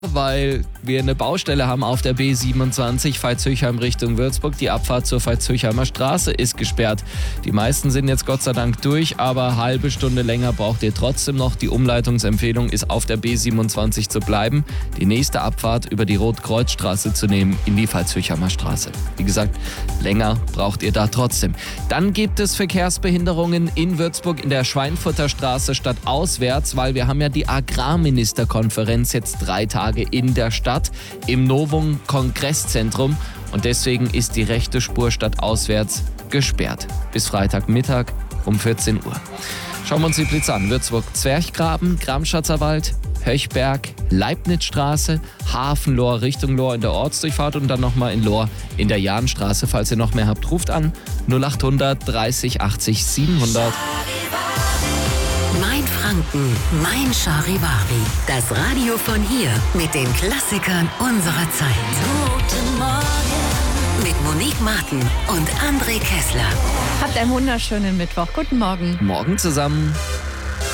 weil wir eine Baustelle haben auf der B27 Veitshöchheim Richtung Würzburg. Die Abfahrt zur Veitshöchheimer Straße ist gesperrt. Die meisten sind jetzt Gott sei Dank durch, aber halbe Stunde länger braucht ihr trotzdem noch. Die Umleitungsempfehlung ist, auf der B27 zu bleiben, die nächste Abfahrt über die Rotkreuzstraße zu nehmen in die Veitshöchheimer Straße. Wie gesagt, länger braucht ihr da trotzdem. Dann gibt es Verkehrsbehinderungen in Würzburg in der Schweinfurter Straße stadtauswärts, weil wir haben ja die Agrarministerkonferenz jetzt 3 Tage in der Stadt im Novum Kongresszentrum und deswegen ist die rechte Spur stadtauswärts gesperrt. Bis Freitagmittag um 14 Uhr. Schauen wir uns die Blitze an. Würzburg-Zwerchgraben, Gramschatzer Wald, Höchberg, Leibnizstraße, Hafenlohr Richtung Lohr in der Ortsdurchfahrt und dann nochmal in Lohr in der Jahnstraße. Falls ihr noch mehr habt, ruft an 0800 30 80 700. Mein Franken, mein Charivari. Das Radio von hier mit den Klassikern unserer Zeit. Guten Morgen. Mit Monique Martin und André Kessler. Habt einen wunderschönen Mittwoch. Guten Morgen. Morgen zusammen.